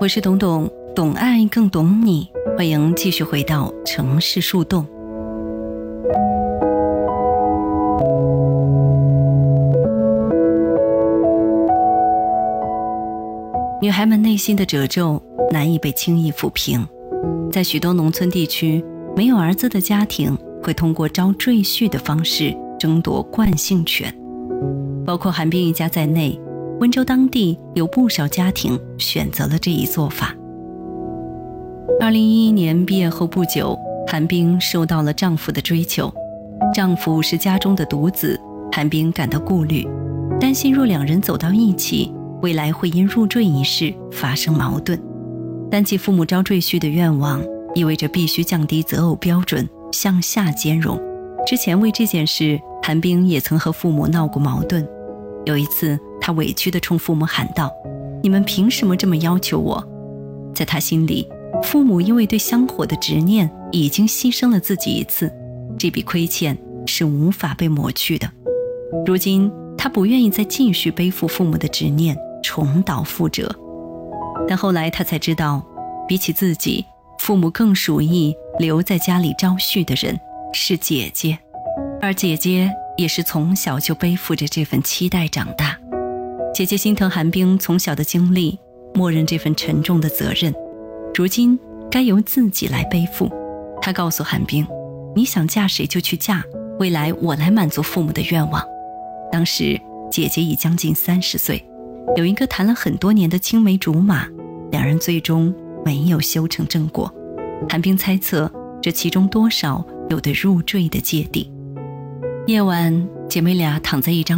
我是董董，懂爱更懂你，欢迎继续回到城市树洞。女孩们内心的褶皱难以被轻易抚平，在许多农村地区，没有儿子的家庭会通过招赘婿的方式争夺惯性权。包括韩冰一家在内，温州当地有不少家庭选择了这一做法。2011年毕业后不久，韩冰受到了丈夫的追求。丈夫是家中的独子，韩冰感到顾虑，担心若两人走到一起，未来会因入赘一事发生矛盾。但其父母招赘婿的愿望意味着必须降低择偶标准，向下兼容。之前为这件事，韩冰也曾和父母闹过矛盾。有一次，她委屈地冲父母喊道：“你们凭什么这么要求我？”在她心里，父母因为对香火的执念已经牺牲了自己一次，这笔亏欠是无法被抹去的。如今她不愿意再继续背负父母的执念，重蹈覆辙。但后来她才知道，比起自己，父母更属意留在家里招婿的人是姐姐，而姐姐也是从小就背负着这份期待长大。姐姐心疼韩冰从小的经历，默认这份沉重的责任，如今该由自己来背负。她告诉韩冰：“你想嫁谁就去嫁，未来我来满足父母的愿望。”当时姐姐已将近30岁，有一个谈了很多年的青梅竹马，两人最终没有修成正果。韩冰猜测，这其中多少有对入赘的芥蒂。夜晚，姐妹俩躺在一张